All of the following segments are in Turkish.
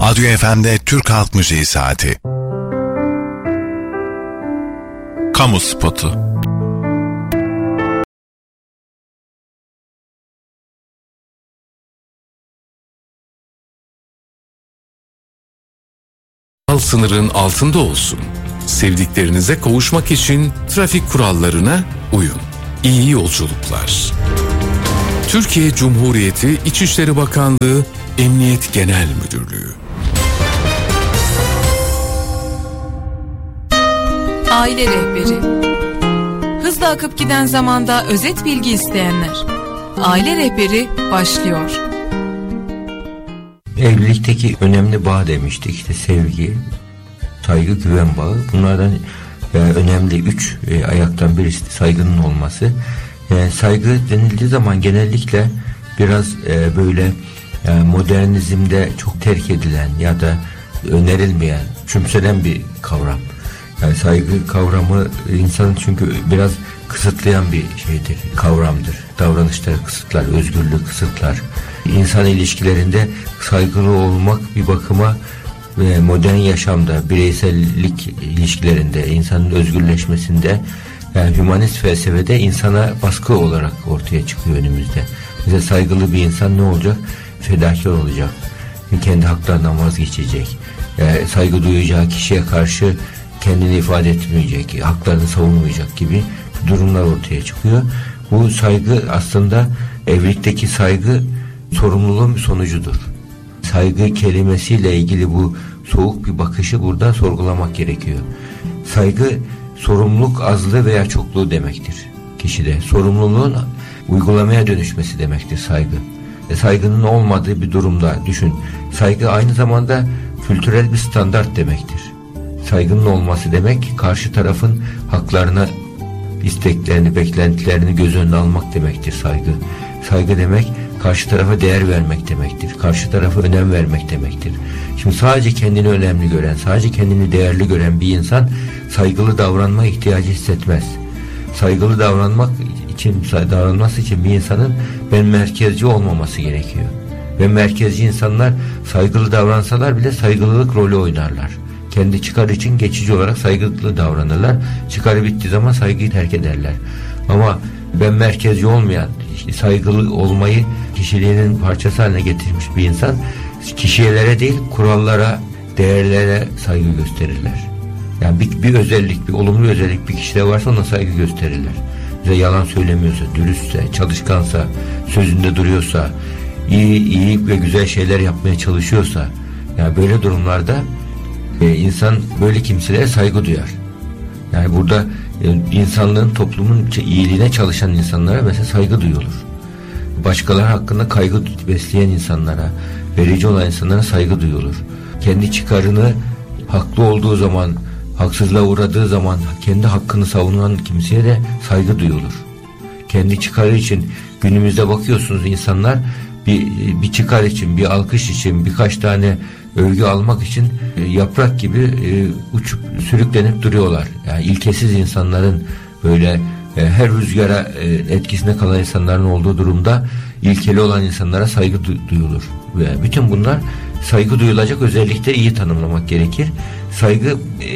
Radyo FM'de Türk Halk Müziği Saati. Kamu spotu. Sınırın altında olsun. Sevdiklerinize kavuşmak için trafik kurallarına uyun. İyi yolculuklar. Türkiye Cumhuriyeti İçişleri Bakanlığı Emniyet Genel Müdürlüğü. Aile rehberi. Hızla akıp giden zamanda özet bilgi isteyenler. Aile rehberi başlıyor. Evlilikteki önemli bağ demiştik, işte sevgi, saygı, güven bağı. Bunlardan önemli 3 ayaktan birisi saygının olması. Saygı denildiği zaman genellikle biraz böyle modernizmde çok terk edilen ya da önerilmeyen, küçümsenen bir kavram. Yani saygı kavramı insanın çünkü biraz kısıtlayan bir şeydir, kavramdır. Davranışları kısıtlar, özgürlüğü kısıtlar. İnsan ilişkilerinde saygılı olmak bir bakıma ve modern yaşamda, bireysellik ilişkilerinde, insanın özgürleşmesinde, yani hümanist felsefede insana baskı olarak ortaya çıkıyor önümüzde. Mesela saygılı bir insan ne olacak? Fedakar olacak. Kendi haklarından vazgeçecek. Saygı duyacağı kişiye karşı kendini ifade etmeyecek, haklarını savunmayacak gibi durumlar ortaya çıkıyor. Bu saygı aslında evlilikteki saygı sorumluluğun bir sonucudur. Saygı kelimesiyle ilgili bu soğuk bir bakışı burada sorgulamak gerekiyor. Saygı sorumluluk azlığı veya çokluğu demektir kişide. Sorumluluğun uygulamaya dönüşmesi demektir saygı. Saygının olmadığı bir durumda düşün. Saygı aynı zamanda kültürel bir standart demektir. Saygının olması demek karşı tarafın haklarına, isteklerini, beklentilerini göz önüne almak demektir saygı. Saygı demek karşı tarafa değer vermek demektir. Karşı tarafa önem vermek demektir. Şimdi sadece kendini önemli gören, sadece kendini değerli gören bir insan saygılı davranma ihtiyacı hissetmez. Saygılı davranması için bir insanın ben merkezci olmaması gerekiyor. Ve merkezci insanlar saygılı davransalar bile saygılılık rolü oynarlar. Kendi çıkar için geçici olarak saygılı davranırlar. Çıkarı bittiği zaman saygıyı terk ederler. Ama ben merkezci olmayan, işte saygılı olmayı kişiliğinin parçası haline getirmiş bir insan, kişilere değil kurallara, değerlere saygı gösterirler. Yani bir özellik, bir olumlu özellik bir kişide varsa ona saygı gösterirler. Bize yalan söylemiyorsa, dürüstse, çalışkansa, sözünde duruyorsa, iyi ve güzel şeyler yapmaya çalışıyorsa, yani böyle durumlarda insan böyle kimselere saygı duyar. Yani burada insanlığın, toplumun iyiliğine çalışan insanlara mesela saygı duyulur. Başkaları hakkında kaygı besleyen insanlara, verici olan insanlara saygı duyulur. Kendi çıkarını haklı olduğu zaman, haksızlığa uğradığı zaman kendi hakkını savunan kimseye de saygı duyulur. Kendi çıkarı için günümüzde bakıyorsunuz insanlar bir çıkar için, bir alkış için, birkaç tane övgü almak için yaprak gibi uçup sürüklenip duruyorlar. Yani ilkesiz insanların, böyle her rüzgara etkisinde kalan insanların olduğu durumda ilkeli olan insanlara saygı duyulur. Ve bütün bunlar saygı duyulacak özellikleri iyi tanımlamak gerekir. Saygı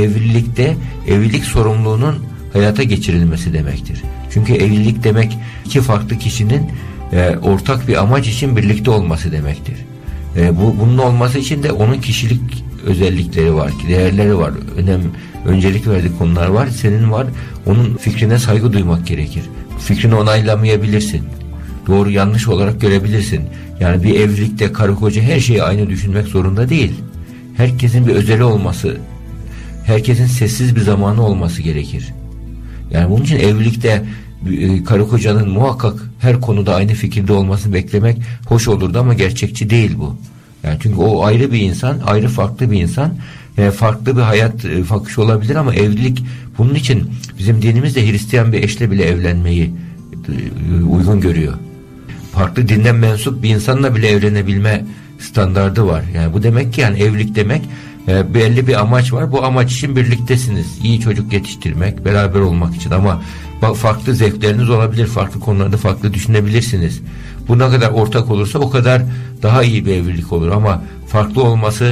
evlilik sorumluluğunun hayata geçirilmesi demektir. Çünkü evlilik demek iki farklı kişinin ortak bir amaç için birlikte olması demektir. Bunun olması için de onun kişilik özellikleri var, değerleri var, öncelik verdiği konular var, senin var. Onun fikrine saygı duymak gerekir. Fikrini onaylamayabilirsin. Doğru yanlış olarak görebilirsin. Yani bir evlilikte karı koca her şeyi aynı düşünmek zorunda değil. Herkesin bir özeli olması, herkesin sessiz bir zamanı olması gerekir. Yani bunun için evlilikte karı kocanın muhakkak her konuda aynı fikirde olmasını beklemek hoş olurdu ama gerçekçi değil bu. Yani çünkü o ayrı bir insan, ayrı farklı bir insan, farklı bir hayat bakışı olabilir ama evlilik, bunun için bizim dinimizde Hristiyan bir eşle bile evlenmeyi uygun görüyor. Farklı dinden mensup bir insanla bile evlenebilme standardı var. Yani bu demek ki yani evlilik demek belli bir amaç var. Bu amaç için birliktesiniz. İyi çocuk yetiştirmek, beraber olmak için ama farklı zevkleriniz olabilir. Farklı konularda farklı düşünebilirsiniz. Bu ne kadar ortak olursa o kadar daha iyi bir evlilik olur ama farklı olması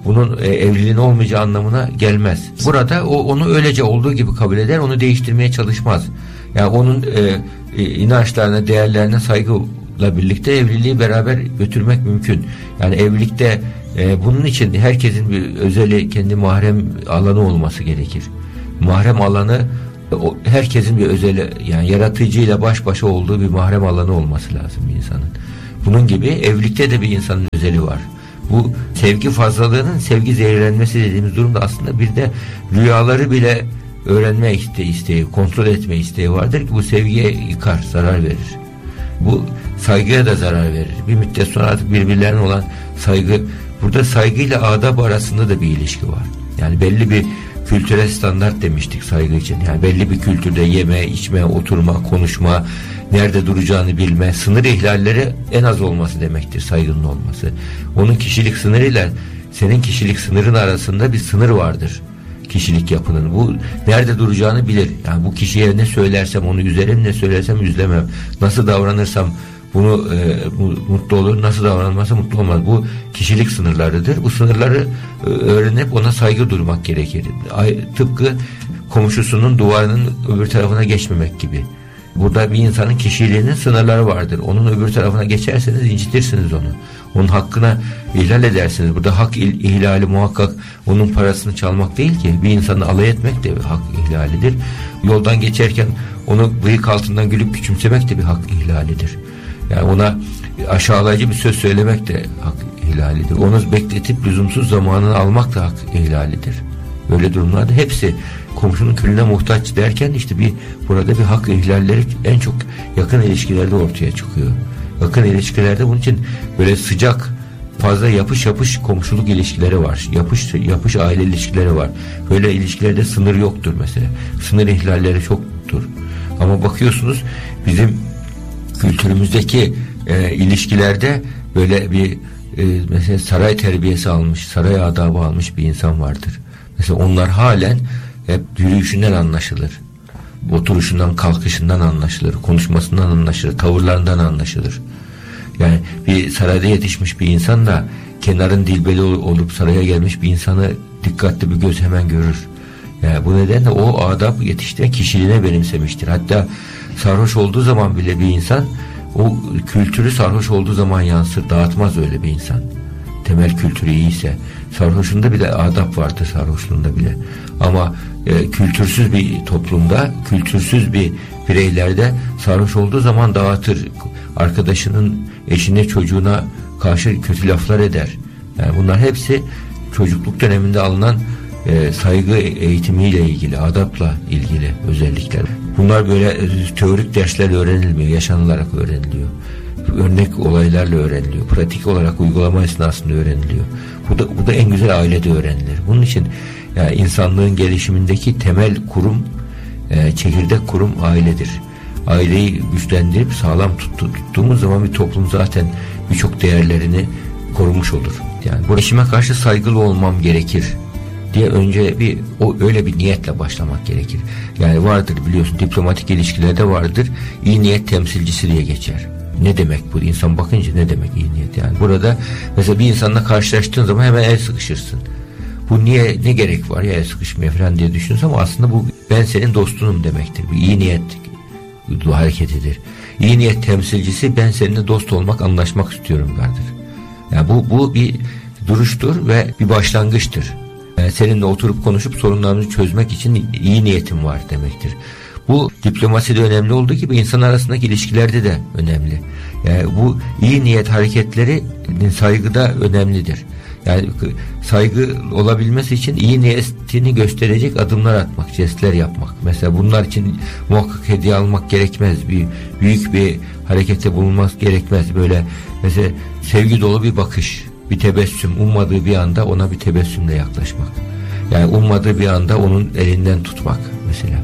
bunun evliliğin olmayacağı anlamına gelmez. Burada onu öylece olduğu gibi kabul eder, onu değiştirmeye çalışmaz. Yani onun inançlarına, değerlerine saygıyla birlikte evliliği beraber götürmek mümkün. Yani evlilikte bunun için herkesin bir özeli, kendi mahrem alanı olması gerekir. Mahrem alanı herkesin bir özeli, yani yaratıcıyla baş başa olduğu bir mahrem alanı olması lazım bir insanın. Bunun gibi evlilikte de bir insanın özeli var. Bu sevgi fazlalığının sevgi zehirlenmesi dediğimiz durumda aslında bir de rüyaları bile öğrenme isteği, kontrol etme isteği vardır ki bu sevgiye yıkar, zarar verir. Bu saygıya da zarar verir. Bir müddet sonra artık birbirlerine olan saygı, burada saygıyla adab arasında da bir ilişki var. Yani belli bir kültürel standart demiştik saygı için. Yani belli bir kültürde yeme, içme, oturma, konuşma, nerede duracağını bilme, sınır ihlalleri en az olması demektir saygının olması. Onun kişilik sınırıyla senin kişilik sınırın arasında bir sınır vardır. Kişilik yapının. Bu nerede duracağını bilir. Yani bu kişiye ne söylersem onu üzerim, ne söylersem üzlemem. Nasıl davranırsam bunu mutlu olur, nasıl davranmazsa mutlu olmaz. Bu kişilik sınırlarıdır. Bu sınırları öğrenip ona saygı duymak gerekir. Tıpkı komşusunun duvarının öbür tarafına geçmemek gibi. Burada bir insanın kişiliğinin sınırları vardır. Onun öbür tarafına geçerseniz incitirsiniz onu. Onun hakkına ihlal edersiniz. Burada hak ihlali muhakkak onun parasını çalmak değil ki. Bir insanı alay etmek de bir hak ihlalidir. Yoldan geçerken onu bıyık altından gülüp küçümsemek de bir hak ihlalidir. Yani ona aşağılayıcı bir söz söylemek de hak ihlalidir. Onu bekletip lüzumsuz zamanını almak da hak ihlalidir. Böyle durumlarda hepsi komşunun külüne muhtaç derken işte burada bir hak ihlalleri en çok yakın ilişkilerde ortaya çıkıyor. Yakın ilişkilerde bunun için böyle sıcak, fazla yapış komşuluk ilişkileri var. Yapış aile ilişkileri var. Böyle ilişkilerde sınır yoktur mesela. Sınır ihlalleri çoktur. Ama bakıyorsunuz bizim kültürümüzdeki ilişkilerde böyle bir mesela saray terbiyesi almış, saray adabı almış bir insan vardır. Mesela onlar halen hep yürüyüşünden anlaşılır. Oturuşundan, kalkışından anlaşılır. Konuşmasından anlaşılır. Tavırlarından anlaşılır. Yani bir sarayda yetişmiş bir insan da kenarın dilbeli olup saraya gelmiş bir insanı dikkatli bir göz hemen görür. Yani bu nedenle o adab yetiştiği kişiliğine benimsemiştir. Hatta sarhoş olduğu zaman bile bir insan o kültürü sarhoş olduğu zaman yansır. Dağıtmaz öyle bir insan. Temel kültürü iyiyse. Sarhoşunda bile adab vardır, sarhoşluğunda bile. Ama kültürsüz bir toplumda, kültürsüz bir bireylerde sarhoş olduğu zaman dağıtır. Arkadaşının eşine, çocuğuna karşı kötü laflar eder. Yani bunlar hepsi çocukluk döneminde alınan saygı eğitimiyle ilgili, adapla ilgili özellikler. Bunlar böyle teorik derslerle öğrenilmiyor, yaşanılarak öğreniliyor. Örnek olaylarla öğreniliyor. Pratik olarak uygulama esnasında öğreniliyor. Bu da en güzel ailede öğrenilir. Bunun için yani insanlığın gelişimindeki temel kurum, çekirdek kurum ailedir. Aileyi güçlendirip sağlam tuttuğumuz zaman bir toplum zaten birçok değerlerini korumuş olur. Yani bu eşime karşı saygılı olmam gerekir diye önce öyle bir niyetle başlamak gerekir. Yani vardır biliyorsun, diplomatik ilişkilerde vardır, iyi niyet temsilcisi diye geçer. Ne demek bu? İnsan bakınca ne demek iyi niyet? Yani burada mesela bir insanla karşılaştığın zaman hemen el sıkışırsın. Bu ne gerek var ya el sıkışmaya falan diye düşünürsün ama aslında bu ben senin dostunum demektir. Bir iyi niyet hareketidir. İyi niyet temsilcisi ben seninle dost olmak, anlaşmak istiyorum derdir. Yani bu bir duruştur ve bir başlangıçtır. Yani seninle oturup konuşup sorunlarını çözmek için iyi niyetim var demektir. Bu diplomaside önemli olduğu gibi insan arasındaki ilişkilerde de önemli. Yani bu iyi niyet hareketleri saygıda önemlidir. Yani saygı olabilmesi için iyi niyetini gösterecek adımlar atmak, jestler yapmak. Mesela bunlar için muhakkak hediye almak gerekmez. Büyük bir harekete bulunmak gerekmez. Böyle mesela sevgi dolu bir bakış, bir tebessüm, ummadığı bir anda ona bir tebessümle yaklaşmak. Yani ummadığı bir anda onun elinden tutmak mesela.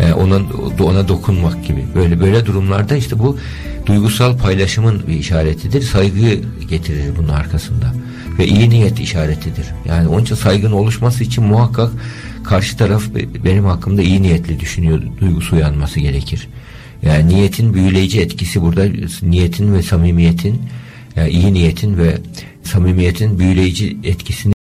Ona dokunmak gibi. Böyle durumlarda işte bu duygusal paylaşımın bir işaretidir. Saygı getirir bunun arkasında. Ve iyi niyet işaretidir. Yani onun için saygının oluşması için muhakkak karşı taraf benim hakkımda iyi niyetli düşünüyor duygusu uyanması gerekir. Yani niyetin büyüleyici etkisi burada, niyetin ve samimiyetin, yani iyi niyetin ve samimiyetin büyüleyici etkisini